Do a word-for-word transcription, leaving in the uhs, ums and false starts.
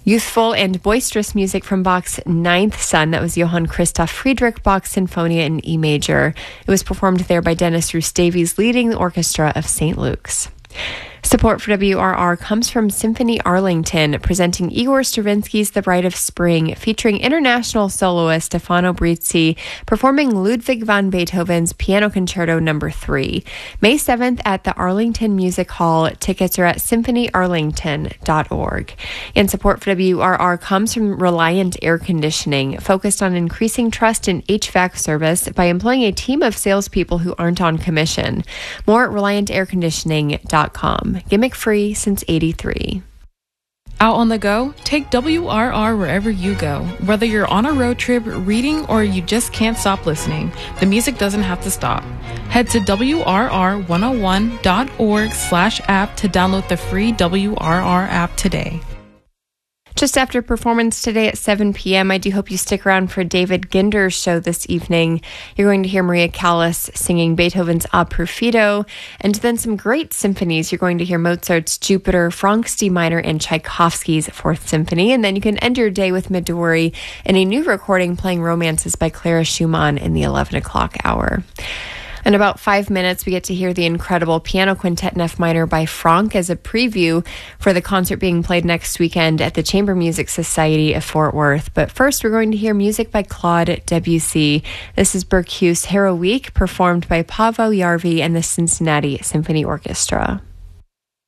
Youthful and boisterous music from Bach's Ninth Son. That was Johann Christoph Friedrich Bach's Sinfonia in E major. It was performed there by Dennis Roos Davies, leading the orchestra of Saint Luke's. Support for W R R comes from Symphony Arlington, presenting Igor Stravinsky's The Bride of Spring, featuring international soloist Stefano Brizzi, performing Ludwig van Beethoven's Piano Concerto Number three. May seventh at the Arlington Music Hall. Tickets are at symphony arlington dot org. And support for W R R comes from Reliant Air Conditioning, focused on increasing trust in H V A C service by employing a team of salespeople who aren't on commission. More at reliant air conditioning dot com. Gimmick free since eighty-three. Out on the go? Take W R R wherever you go. Whether you're on a road trip, reading, or you just can't stop listening, the music doesn't have to stop. Head to W R R one oh one dot org slash app to download the free W R R app today. Just after performance today at seven p.m., I do hope you stick around for David Ginder's show this evening. You're going to hear Maria Callas singing Beethoven's A Perfido, and then some great symphonies. You're going to hear Mozart's Jupiter, Franck's D minor, and Tchaikovsky's Fourth Symphony. And then you can end your day with Midori and a new recording playing romances by Clara Schumann in the eleven o'clock hour. In about five minutes, we get to hear the incredible Piano Quintet in F minor by Franck as a preview for the concert being played next weekend at the Chamber Music Society of Fort Worth. But first, we're going to hear music by Claude Debussy. This is Berceuse Heroique, performed by Paavo Järvi and the Cincinnati Symphony Orchestra.